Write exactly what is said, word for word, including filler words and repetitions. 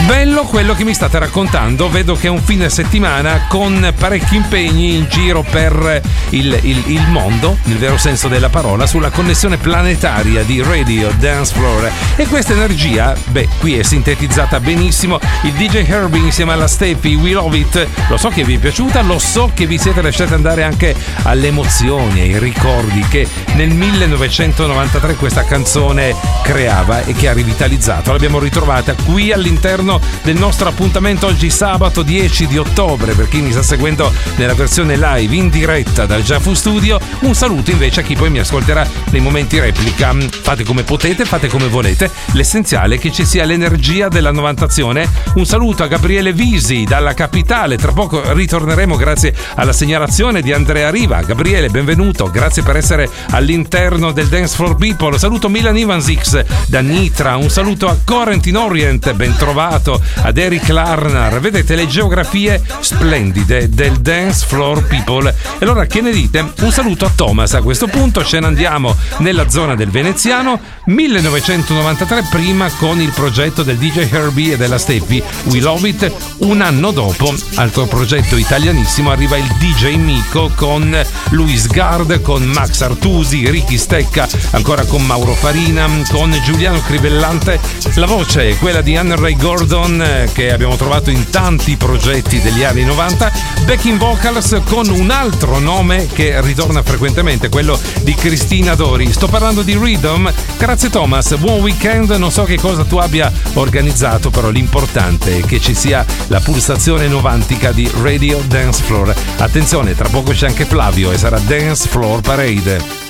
Bello quello che mi state raccontando, vedo che è un fine settimana con parecchi impegni in giro per il, il, il mondo, nel vero senso della parola, sulla connessione planetaria di Radio Dance Floor. E questa energia, beh, qui è sintetizzata benissimo. Il D J Herbie insieme alla Steffi, We Love It, lo so che vi è piaciuta, lo so che vi siete lasciati andare anche alle emozioni, ai ricordi che nel millenovecentonovantatré questa canzone creava e che ha rivitalizzato. L'abbiamo ritrovata qui all'interno del nostro appuntamento oggi sabato dieci di ottobre. Per chi mi sta seguendo nella versione live in diretta dal Giafu Studio, un saluto invece a chi poi mi ascolterà nei momenti replica. Fate come potete, fate come volete, l'essenziale è che ci sia l'energia della novantazione. Un saluto a Gabriele Visi dalla capitale, tra poco ritorneremo grazie alla segnalazione di Andrea Riva. Gabriele, benvenuto, grazie per essere all'interno del Dance Floor People. Saluto Milan Ivansix da Nitra, un saluto a Corentin Orient, ben trovato, ad Eric Larnar. Vedete le geografie splendide del Dance Floor People. E allora che ne dite? Un saluto a Thomas a questo punto, ce ne andiamo nella zona del veneziano, millenovecentonovantatré, prima con il progetto del D J Herbie e della Steffi, We Love It. Un anno dopo, altro progetto italianissimo, arriva il D J Mico con Luis Gard, con Max Artusi, Ricky Stecca, ancora con Mauro Farina, con Giuliano Crivellante. La voce è quella di Anne Ray Gordon, che abbiamo trovato in tanti progetti degli anni novanta. Backing vocals con un altro nome che ritorna frequentemente, quello di Cristina Dori. Sto parlando di Rhythm. Grazie Thomas, buon weekend. Non so che cosa tu abbia organizzato, però l'importante è che ci sia la pulsazione novantica di Radio Dance Floor. Attenzione, tra poco c'è anche Flavio e sarà Dance Floor Parade.